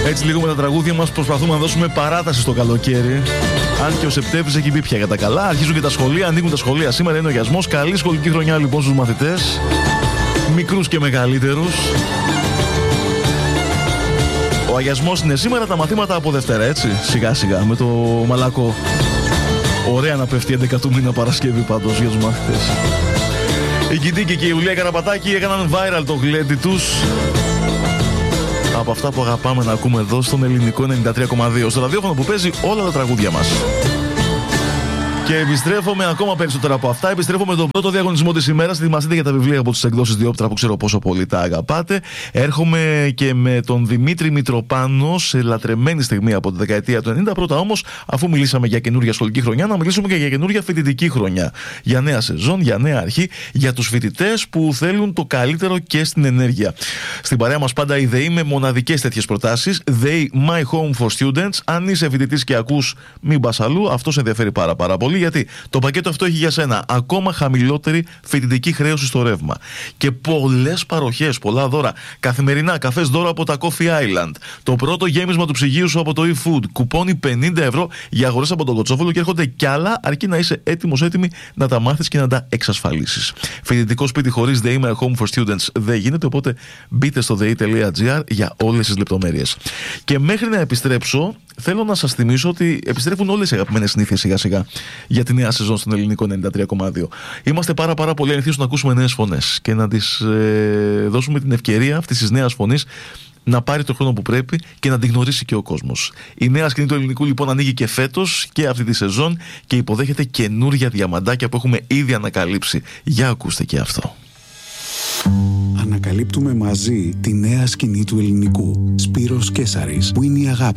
Έτσι λίγο με τα τραγούδια μας προσπαθούμε να δώσουμε παράταση στο καλοκαίρι. Αν και ο Σεπτέμβρης έχει μπει πια για τα καλά. Αρχίζουν και τα σχολεία, ανοίγουν τα σχολεία. Σήμερα είναι ο Αγιασμός. Καλή σχολική χρονιά λοιπόν στους μαθητές, μικρούς και μεγαλύτερους. Ο Αγιασμός είναι σήμερα, τα μαθήματα από Δευτέρα, έτσι. Σιγά σιγά με το μαλακό. Ωραία να πέφτει 11 του μήνα Παρασκευή πάντως για τους μαθητές. Η Κιτίκη και η Ιουλία Καραπατάκη έκαναν viral το γλέντι τους. Από αυτά που αγαπάμε να ακούμε εδώ στον ελληνικό 93,2. Στο ραδιόφωνο που παίζει όλα τα τραγούδια μας. Και επιστρέφω με ακόμα περισσότερα από αυτά. Επιστρέφω με τον πρώτο διαγωνισμό της ημέρας. Ετοιμαστείτε για τα βιβλία από τις εκδόσεις Διόπτρα που ξέρω πόσο πολύ τα αγαπάτε. Έρχομαι και με τον Δημήτρη Μητροπάνο σε λατρεμένη στιγμή από τη δεκαετία του 90. Πρώτα όμως, αφού μιλήσαμε για καινούργια σχολική χρονιά, να μιλήσουμε και για καινούργια φοιτητική χρονιά. Για νέα σεζόν, για νέα αρχή, για τους φοιτητές που θέλουν το καλύτερο και στην ενέργεια. Στην παρέα μας πάντα η ΔΕΗ με μοναδικές τέτοιες προτάσεις. ΔΕΗ My Home for Students. Αν είσαι φοιτητής και ακούς, μην πας αλλού, αυτό σε ενδιαφέρει πάρα πολύ. Γιατί το πακέτο αυτό έχει για σένα ακόμα χαμηλότερη φοιτητική χρέωση στο ρεύμα. Και πολλές παροχές, πολλά δώρα. Καθημερινά καφές δώρο από τα Coffee Island. Το πρώτο γέμισμα του ψυγείου σου από το eFood. Κουπόνι 50 ευρώ για αγορές από τον Κοτσόβολο και έρχονται κι άλλα, αρκεί να είσαι έτοιμη να τα μάθεις και να τα εξασφαλίσεις. Φοιτητικό σπίτι χωρίς ΔΕΗ My Home for Students δεν γίνεται, οπότε μπείτε στο dei.gr για όλες τις λεπτομέρειες. Και μέχρι να επιστρέψω, θέλω να σας θυμίσω ότι επιστρέφουν όλες οι αγαπημένες συνήθειες σιγά-σιγά για τη νέα σεζόν στον ελληνικό 93,2. Είμαστε πάρα πολύ ανοιχτοί να ακούσουμε νέες φωνές και να τις δώσουμε την ευκαιρία αυτής της νέας φωνής να πάρει το χρόνο που πρέπει και να την γνωρίσει και ο κόσμος. Η νέα σκηνή του ελληνικού λοιπόν ανοίγει και φέτος και αυτή τη σεζόν και υποδέχεται καινούρια διαμαντάκια που έχουμε ήδη ανακαλύψει. Για ακούστε και αυτό. Ανακαλύπτουμε μαζί τη νέα σκηνή του ελληνικού. Σπύρος Κέσαρης, που είναι η αγάπη.